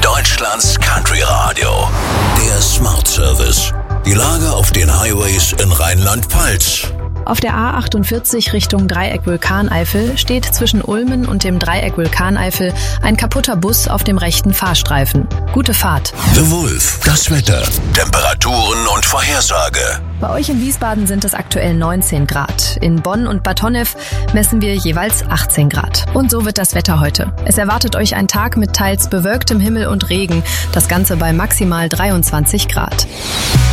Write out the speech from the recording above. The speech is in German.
Deutschlands Country Radio. Der Smart Service. Die Lage auf den Highways in Rheinland-Pfalz. Auf der A48 Richtung Dreieck Vulkaneifel steht zwischen Ulmen und dem Dreieck Vulkaneifel ein kaputter Bus auf dem rechten Fahrstreifen. Gute Fahrt. The Wolf. Das Wetter, Temperaturen und Vorhersage. Bei euch in Wiesbaden sind es aktuell 19 Grad. In Bonn und Bad Honnef messen wir jeweils 18 Grad. Und so wird das Wetter heute. Es erwartet euch ein Tag mit teils bewölktem Himmel und Regen. Das Ganze bei maximal 23 Grad.